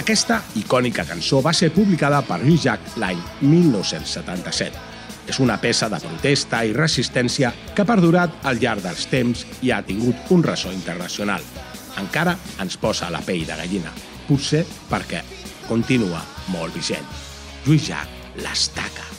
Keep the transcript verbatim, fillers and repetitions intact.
Aquesta icònica cançó va ser publicada per Lluís Llach l'any mil nou-cents setanta-set. És una peça de protesta i resistència que ha perdurat al llarg dels temps i ha tingut un ressò internacional. Encara ens posa la pell de gallina, potser perquè continua molt vigent. Lluís Llach, l'Estaca.